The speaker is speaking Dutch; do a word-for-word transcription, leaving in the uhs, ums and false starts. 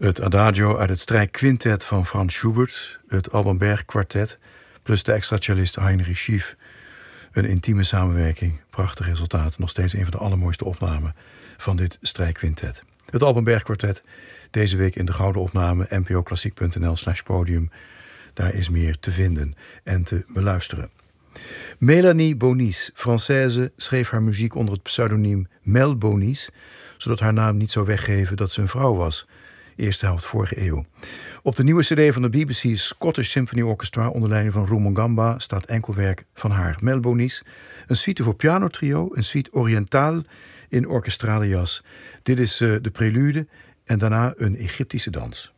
Het Adagio uit het strijkquintet van Franz Schubert, het Alban Berg kwartet, plus de extra-cellist Heinrich Schief. Een intieme samenwerking, prachtig resultaat. Nog steeds een van de allermooiste opnamen van dit strijkquintet. Het Alban Berg kwartet, deze week in de gouden opname, n p o klassiek punt n l slash podium. Daar is meer te vinden en te beluisteren. Mélanie Bonis, Française, schreef haar muziek onder het pseudoniem Mel Bonis, zodat haar naam niet zou weggeven dat ze een vrouw was. Eerste helft vorige eeuw. Op de nieuwe cd van de B B C Scottish Symphony Orchestra onder leiding van Rumongamba staat enkel werk van haar. Mel Bonis, een suite voor pianotrio, een suite orientaal in orkestrale jas. Dit is uh, de prelude en daarna een Egyptische dans.